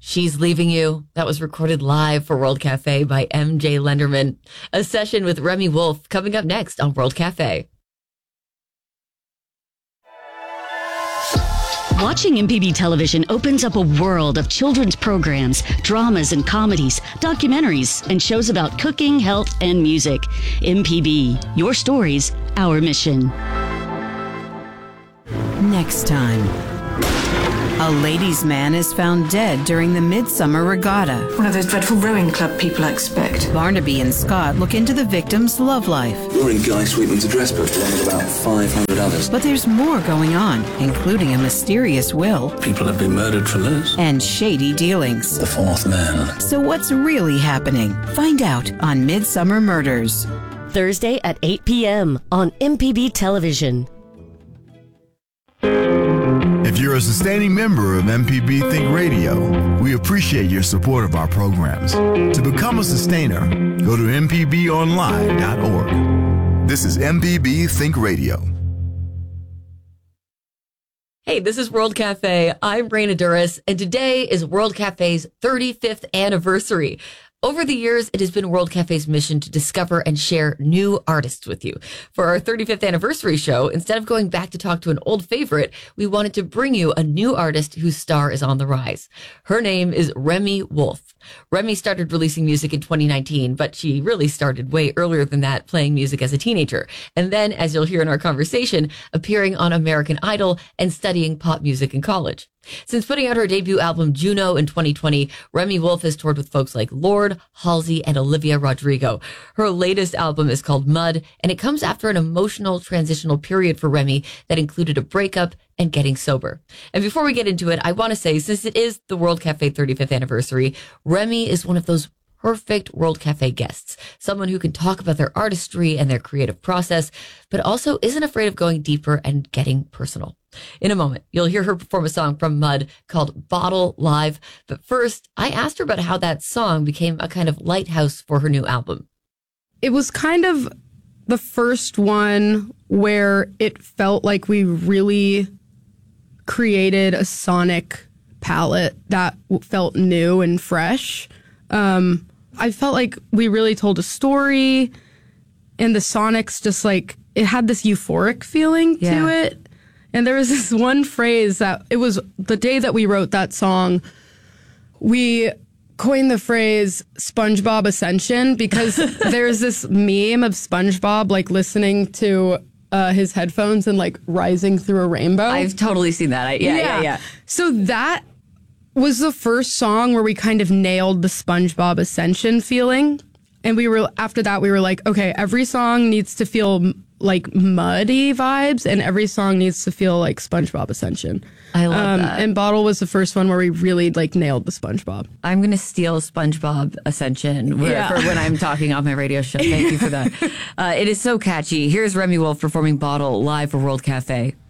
She's Leaving You. That was recorded live for World Cafe by MJ Lenderman. A session with Remi Wolf coming up next on World Cafe. Watching MPB television opens up a world of children's programs, dramas and comedies, documentaries, and shows about cooking, health, and music. MPB, your stories, our mission. Next time. A ladies' man is found dead during the Midsummer Regatta. One of those dreadful rowing club people I expect. Barnaby and Scott look into the victim's love life. You're in Guy Sweetman's address book along with about 500 others. But there's more going on, including a mysterious will. People have been murdered for less. And shady dealings. The fourth man. So what's really happening? Find out on Midsummer Murders. Thursday at 8 p.m. on MPB Television. If you're a sustaining member of MPB Think Radio, we appreciate your support of our programs. To become a sustainer, go to mpbonline.org. This is MPB Think Radio. Hey, this is World Cafe. I'm Raina Duras, and today is World Cafe's 35th anniversary. Over the years, it has been World Cafe's mission to discover and share new artists with you. For our 35th anniversary show, instead of going back to talk to an old favorite, we wanted to bring you a new artist whose star is on the rise. Her name is Remi Wolf. Remi started releasing music in 2019, but she really started way earlier than that, playing music as a teenager. And then, as you'll hear in our conversation, appearing on American Idol and studying pop music in college. Since putting out her debut album Juno in 2020, Remi Wolf has toured with folks like Lorde, Halsey, and Olivia Rodrigo. Her latest album is called Mud, and it comes after an emotional transitional period for Remi that included a breakup and getting sober. And before we get into it, I want to say, since it is the World Cafe 35th anniversary, Remi is one of those perfect World Cafe guests, someone who can talk about their artistry and their creative process, but also isn't afraid of going deeper and getting personal. In a moment, you'll hear her perform a song from Mud called Bottle live. But first, I asked her about how that song became a kind of lighthouse for her new album. It was kind of the first one where it felt like we really created a sonic palette that felt new and fresh. I felt like we really told a story, and the sonics just like, it had this euphoric feeling to it. And there was this one phrase that it was the day that we wrote that song, we coined the phrase SpongeBob Ascension, because there's this meme of SpongeBob like listening to his headphones and like rising through a rainbow. I've totally seen that. Yeah. So that was the first song where we kind of nailed the SpongeBob Ascension feeling. And after that, we were like, okay, every song needs to feel like muddy vibes, and every song needs to feel like SpongeBob Ascension. I love that. And Bottle was the first one where we really like nailed the SpongeBob. I'm going to steal SpongeBob Ascension for when I'm talking off my radio show. Thank you for that. It is so catchy. Here's Remi Wolf performing Bottle live for World Cafe.